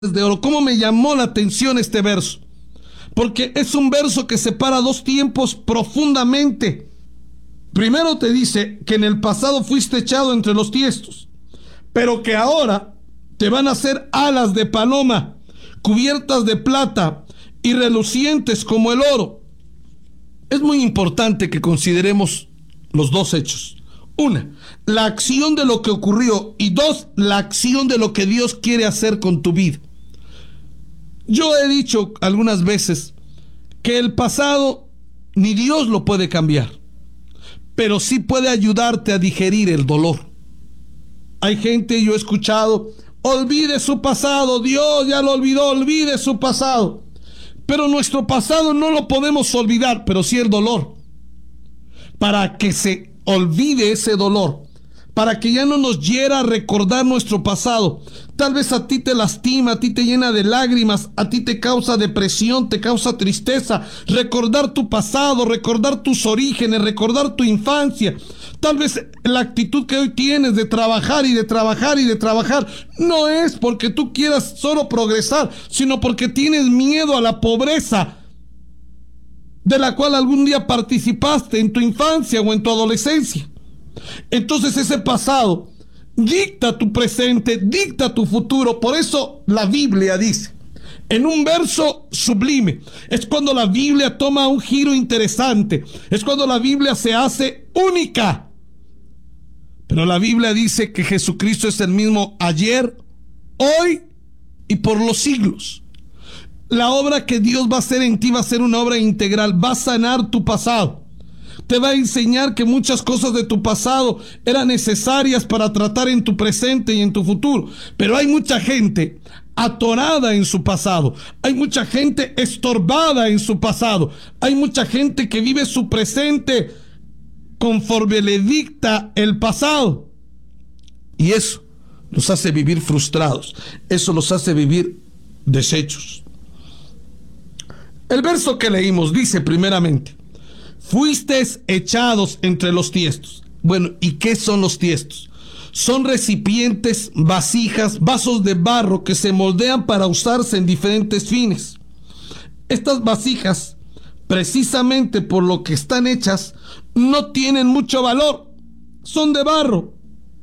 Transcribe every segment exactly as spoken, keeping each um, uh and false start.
de oro. ¿Cómo me llamó la atención este verso? Porque es un verso que separa dos tiempos profundamente. Primero te dice que en el pasado fuiste echado entre los tiestos, pero que ahora te van a hacer alas de paloma, cubiertas de plata y relucientes como el oro. Es muy importante que consideremos los dos hechos. Una, la acción de lo que ocurrió, y dos, la acción de lo que Dios quiere hacer con tu vida. Yo he dicho algunas veces que el pasado ni Dios lo puede cambiar, pero sí puede ayudarte a digerir el dolor. Hay gente, yo he escuchado, olvide su pasado, Dios ya lo olvidó, olvide su pasado. Pero nuestro pasado no lo podemos olvidar, pero sí el dolor. Para que se olvide ese dolor, para que ya no nos hiera a recordar nuestro pasado. Tal vez a ti te lastima, a ti te llena de lágrimas, a ti te causa depresión, te causa tristeza, recordar tu pasado, recordar tus orígenes, recordar tu infancia. Tal vez la actitud que hoy tienes de trabajar y de trabajar y de trabajar no es porque tú quieras solo progresar, sino porque tienes miedo a la pobreza de la cual algún día participaste en tu infancia o en tu adolescencia. Entonces ese pasado dicta tu presente, dicta tu futuro. Por eso la Biblia dice, en un verso sublime, es cuando la Biblia toma un giro interesante, es cuando la Biblia se hace única. Pero la Biblia dice que Jesucristo es el mismo ayer, hoy y por los siglos. La obra que Dios va a hacer en ti va a ser una obra integral, va a sanar tu pasado. Te va a enseñar que muchas cosas de tu pasado eran necesarias para tratar en tu presente y en tu futuro. Pero hay mucha gente atorada en su pasado. Hay mucha gente estorbada en su pasado. Hay mucha gente que vive su presente conforme le dicta el pasado. Y eso los hace vivir frustrados. Eso los hace vivir deshechos. El verso que leímos dice primeramente, fuisteis echados entre los tiestos. Bueno, ¿y qué son los tiestos? Son recipientes, vasijas, vasos de barro que se moldean para usarse en diferentes fines. Estas vasijas, precisamente por lo que están hechas, no tienen mucho valor. Son de barro.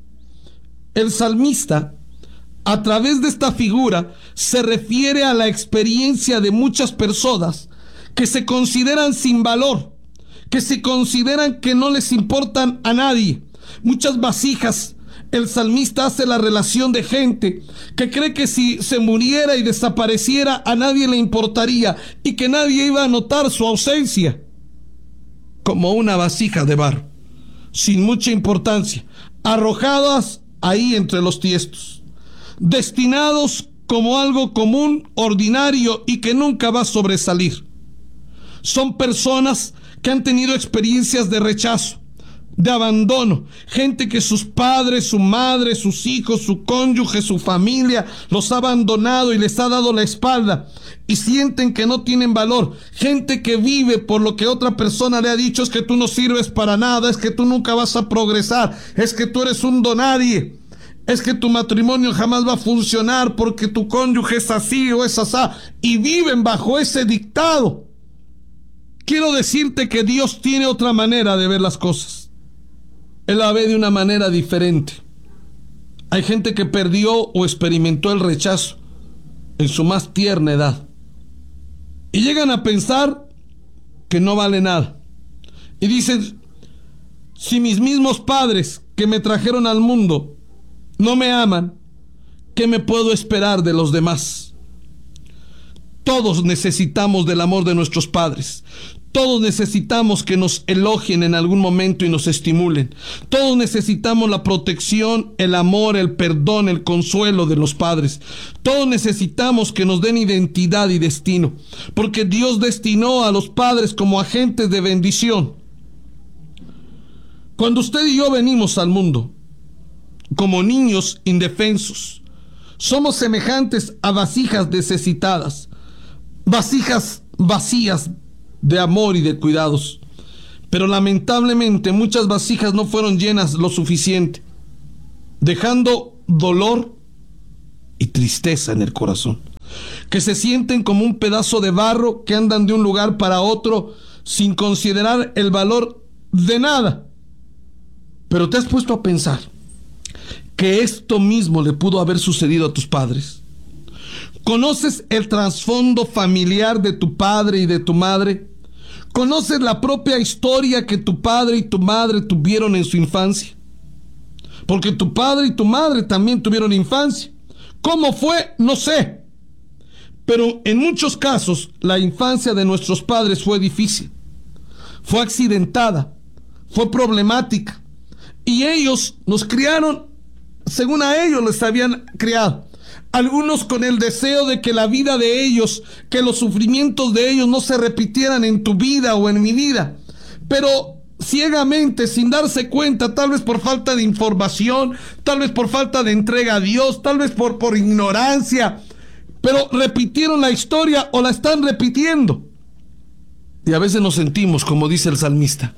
El salmista, a través de esta figura, se refiere a la experiencia de muchas personas que se consideran sin valor, que se consideran que no les importan a nadie. Muchas vasijas, el salmista hace la relación de gente que cree que si se muriera y desapareciera a nadie le importaría y que nadie iba a notar su ausencia, como una vasija de barro, sin mucha importancia, arrojadas ahí entre los tiestos, destinados como algo común, ordinario y que nunca va a sobresalir. Son personas que han tenido experiencias de rechazo, de abandono, gente que sus padres, su madre, sus hijos, su cónyuge, su familia los ha abandonado y les ha dado la espalda y sienten que no tienen valor. Gente que vive por lo que otra persona le ha dicho, es que tú no sirves para nada, es que tú nunca vas a progresar, es que tú eres un donadie, es que tu matrimonio jamás va a funcionar porque tu cónyuge es así o es asá, y viven bajo ese dictado. Quiero decirte que Dios tiene otra manera de ver las cosas. Él la ve de una manera diferente. Hay gente que perdió o experimentó el rechazo en su más tierna edad y llegan a pensar que no vale nada. Y dicen, si mis mismos padres que me trajeron al mundo no me aman, ¿qué me puedo esperar de los demás? Todos necesitamos del amor de nuestros padres. Todos necesitamos que nos elogien en algún momento y nos estimulen. Todos necesitamos la protección, el amor, el perdón, el consuelo de los padres. Todos necesitamos que nos den identidad y destino, porque Dios destinó a los padres como agentes de bendición. Cuando usted y yo venimos al mundo como niños indefensos, somos semejantes a vasijas necesitadas, vasijas vacías de amor y de cuidados. Pero lamentablemente muchas vasijas no fueron llenas lo suficiente, dejando dolor y tristeza en el corazón. que se sienten como un pedazo de barro que andan de un lugar para otro sin considerar el valor de nada. Pero te has puesto a pensar que esto mismo le pudo haber sucedido a tus padres. ¿Conoces el trasfondo familiar de tu padre y de tu madre? ¿Conoces la propia historia que tu padre y tu madre tuvieron en su infancia? Porque tu padre y tu madre también tuvieron infancia. ¿Cómo fue? No sé. Pero en muchos casos la infancia de nuestros padres fue difícil, fue accidentada, fue problemática. Y ellos nos criaron según a ellos les habían criado. Algunos con el deseo de que la vida de ellos, que los sufrimientos de ellos no se repitieran en tu vida o en mi vida. Pero ciegamente, sin darse cuenta, tal vez por falta de información, tal vez por falta de entrega a Dios, tal vez por, por ignorancia, pero repitieron la historia o la están repitiendo. Y a veces nos sentimos, como dice el salmista,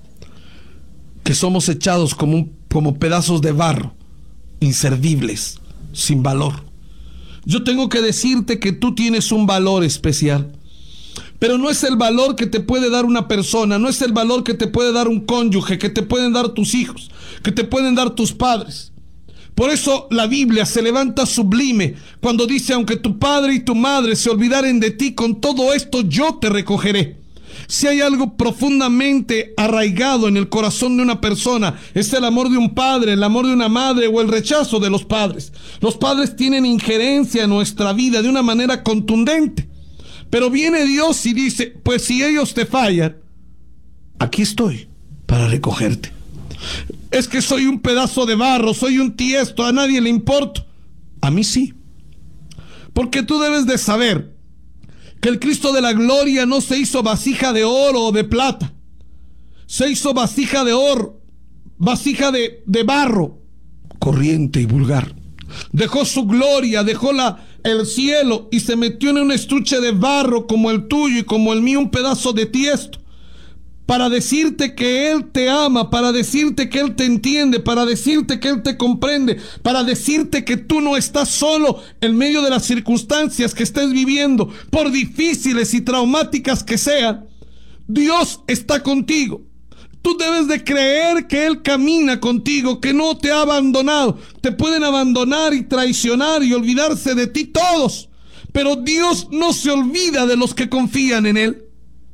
que somos echados como, un, como pedazos de barro, inservibles, sin valor. Yo tengo que decirte que tú tienes un valor especial, pero no es el valor que te puede dar una persona, no es el valor que te puede dar un cónyuge, que te pueden dar tus hijos, que te pueden dar tus padres. Por eso la Biblia se levanta sublime cuando dice: aunque tu padre y tu madre se olvidaren de ti, con todo esto yo te recogeré. Si hay algo profundamente arraigado en el corazón de una persona, es el amor de un padre, el amor de una madre o el rechazo de los padres. Los padres tienen injerencia en nuestra vida de una manera contundente. Pero viene Dios y dice: pues si ellos te fallan, aquí estoy para recogerte. Es que soy un pedazo de barro, soy un tiesto, a nadie le importo. A mí sí. Porque tú debes de saber que el Cristo de la gloria no se hizo vasija de oro o de plata. Se hizo vasija de oro, vasija de, de barro, corriente y vulgar. Dejó su gloria, dejó la, el cielo y se metió en un estuche de barro como el tuyo y como el mío, un pedazo de tiesto, para decirte que Él te ama, para decirte que Él te entiende, para decirte que Él te comprende, para decirte que tú no estás solo en medio de las circunstancias que estés viviendo, por difíciles y traumáticas que sean. Dios está contigo. Tú debes de creer que Él camina contigo, que no te ha abandonado. Te pueden abandonar y traicionar y olvidarse de ti todos, pero Dios no se olvida de los que confían en Él.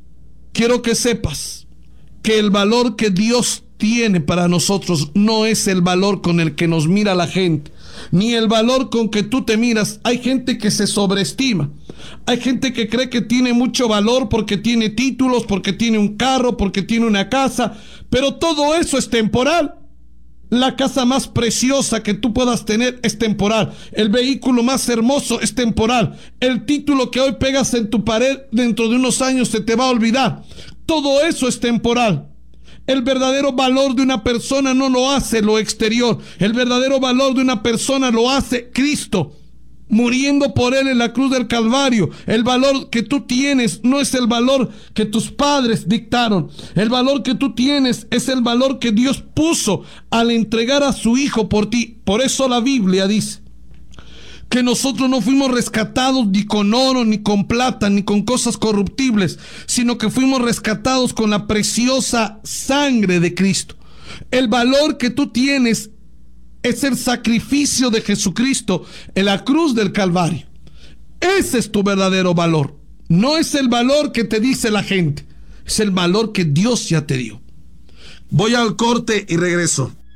Quiero que sepas que el valor que Dios tiene para nosotros no es el valor con el que nos mira la gente, ni el valor con que tú te miras. Hay gente que se sobreestima, hay gente que cree que tiene mucho valor porque tiene títulos, porque tiene un carro, porque tiene una casa, pero todo eso es temporal. La casa más preciosa que tú puedas tener es temporal. El vehículo más hermoso es temporal. El título que hoy pegas en tu pared, dentro de unos años se te va a olvidar. Todo eso es temporal. El verdadero valor de una persona no lo hace lo exterior. El verdadero valor de una persona lo hace Cristo, muriendo por Él en la cruz del Calvario. El valor que tú tienes no es el valor que tus padres dictaron. El valor que tú tienes es el valor que Dios puso al entregar a su Hijo por ti. Por eso la Biblia dice que nosotros no fuimos rescatados ni con oro, ni con plata, ni con cosas corruptibles, sino que fuimos rescatados con la preciosa sangre de Cristo. El valor que tú tienes es el sacrificio de Jesucristo en la cruz del Calvario. Ese es tu verdadero valor. No es el valor que te dice la gente, es el valor que Dios ya te dio. Voy al corte y regreso.